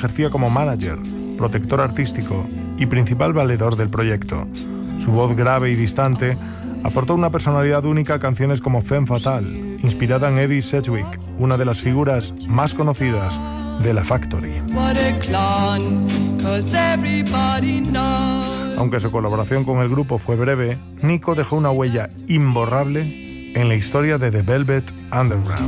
ejercía como manager, protector artístico y principal valedor del proyecto. Su voz grave y distante aportó una personalidad única a canciones como Femme Fatale, inspirada en Eddie Sedgwick, una de las figuras más conocidas de la Factory. Aunque su colaboración con el grupo fue breve, Nico dejó una huella imborrable en la historia de The Velvet Underground.